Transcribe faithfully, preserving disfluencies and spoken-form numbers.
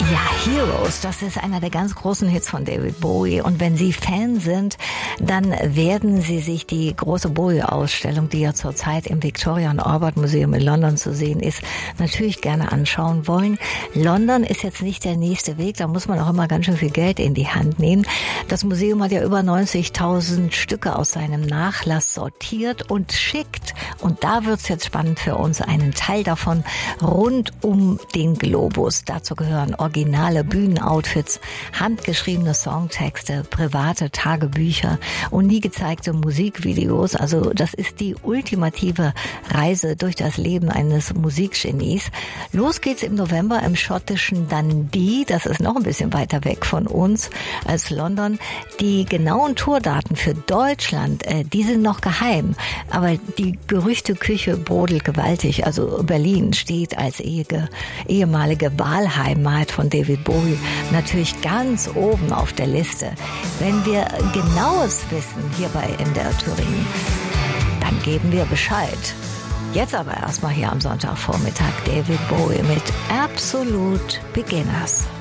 Ja, Heroes, das ist einer der ganz großen Hits von David Bowie. Und wenn Sie Fan sind, dann werden Sie sich die große Bowie-Ausstellung, die ja zurzeit im Victoria and Albert Museum in London zu sehen ist, natürlich gerne anschauen wollen. London ist jetzt nicht der nächste Weg, da muss man auch immer ganz schön viel Geld in die Hand nehmen. Das Museum hat ja über neunzigtausend Stücke aus seinem Nachlass sortiert und schickt, und da wird's jetzt spannend für uns, einen Teil davon rund um den Globus. Dazu gehören originale Bühnenoutfits, handgeschriebene Songtexte, private Tagebücher und nie gezeigte Musikvideos. Also das ist die ultimative Reise durch das Leben eines Musikgenies. Los geht's im November im schottischen Dundee. Das ist noch ein bisschen weiter weg von uns als London. Die genauen Tourdaten für Deutschland, äh, die sind noch geheim. Aber die Gerüchteküche brodelt gewaltig. Also Berlin steht als ehege, ehemalige Wahlheimat von David Bowie natürlich ganz oben auf der Liste. Wenn wir Genaues wissen hier bei M D R Thüringen, dann geben wir Bescheid. Jetzt aber erstmal hier am Sonntagvormittag David Bowie mit Absolute Beginners.